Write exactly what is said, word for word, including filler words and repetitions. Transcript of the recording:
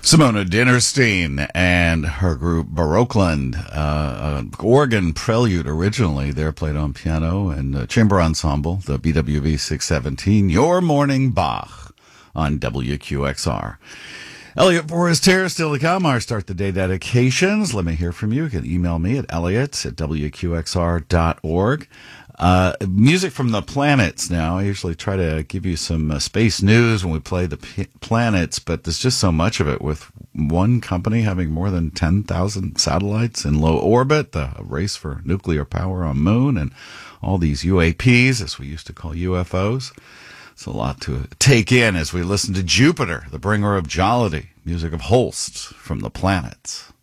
Simona Dinnerstein and her group Baroqueland, uh, an organ prelude originally there, played on piano, and uh, chamber ensemble, the B W V six seventeen, Your Morning Bach on W Q X R. Elliot Forrest-Terra still to come. Our Start the Day dedications. Let me hear from you. You can email me at elliot at w q x r dot org. Uh, music from the planets now. I usually try to give you some uh, space news when we play the p- planets, but there's just so much of it with one company having more than ten thousand satellites in low orbit, the race for nuclear power on Moon, and all these U A Ps, as we used to call U F Os. It's a lot to take in as we listen to Jupiter, the bringer of jollity, music of Holst from the planets.